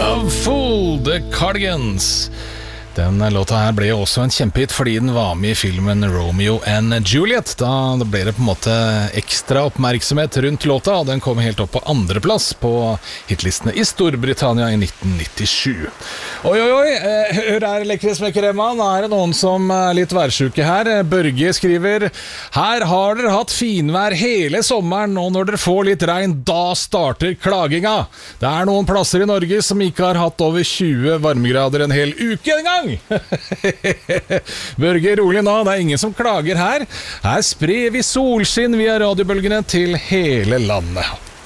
Loveful, The Cardigans. Den låta her ble jo også en kjempehit fordi den var med i filmen Romeo and Juliet. Da ble det på en måte ekstra oppmerksomhet rundt låta, og den kom helt opp på andreplass på hitlistene i Storbritannia i 1997. Oi, hør her, lekre smekkeremma. Nå er det noen som er litt værsjuke her. Børge skriver: her har dere hatt finvær hele sommeren, og når dere får litt regn, da starter klaginga. Det er noen plasser i Norge som ikke har hatt over 20 varmegrader en hel uke en gang. Børge, rolig nå, det er ingen som klager her. Her sprer vi solskinn via radiobølgene til hele landet.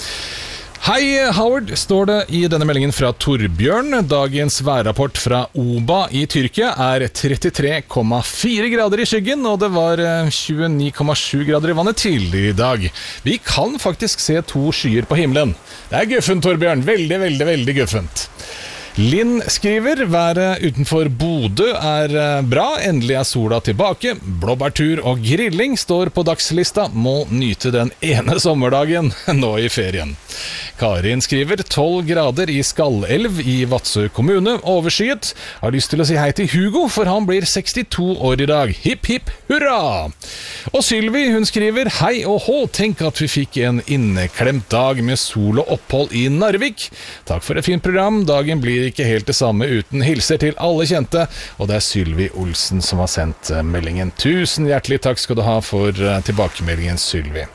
Hei Howard, står det i denne meldingen fra Torbjørn. Dagens værrapport fra Oba i Tyrkia er 33,4 grader i skyggen, og det var 29,7 grader i vannet tidligere i dag. Vi kan faktisk se 2 skyer på himmelen. Det er guffent, Torbjørn. Veldig, veldig, veldig guffent. Linn skriver: været utenfor Bodø er bra, endelig er sola tilbake. Blåbærtur og grilling står på dagslista, må nyte den ene sommerdagen nå i ferien. Karin skriver: 12 grader i Skallelv i Vadsø kommune, overskyet. Har lyst til å si hei til Hugo, for han blir 62 år i dag. Hipp, hipp, hurra! Og Sylvi, hun skriver: hei og hå, tenk at vi fikk en inneklemt dag med sol og opphold i Narvik. Takk for et fint program, dagen blir ikke helt det samme uten hilser til alle kjente, og det er Sylvi Olsen som har sendt meldingen. Tusen hjertelig takk skal du ha for tilbakemeldingen, Sylvi.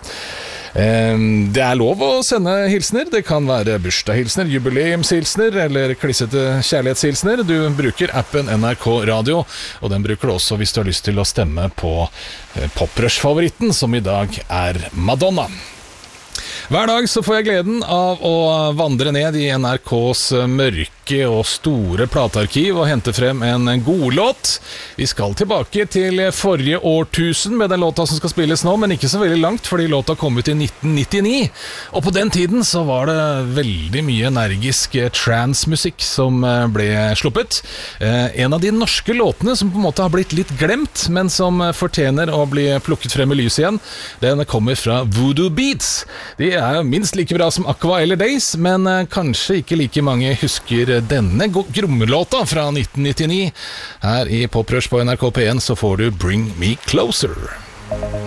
Det er lov å sende hilsner. Det kan være bursdagshilsner, jubileumshilsner eller klissete kjærlighetshilsner. Du bruker appen NRK Radio, og den bruker du også hvis du har lyst til å stemme på Poprush-favoritten, som i dag er Madonna. Hver dag så får jeg gleden av å vandre ned i NRKs mørke og store platearkiv og hente frem en god låt. Vi skal tilbake til forrige årtusen med den låta som skal spilles nå, men ikke så veldig langt, fordi låta kom ut i 1999. Og på den tiden så var det veldig mye energisk trance-musikk som ble sluppet. En av de norske låtene som på en måte har blitt litt glemt, men som fortjener å bli plukket frem i lys igjen, den kommer fra Voodoo Beats. De er jo minst like bra som Aqua eller Days, men kanskje ikke like mange husker denne grommelåta fra 1999. Her i Poprush på NRK P1 så får du Bring Me Closer.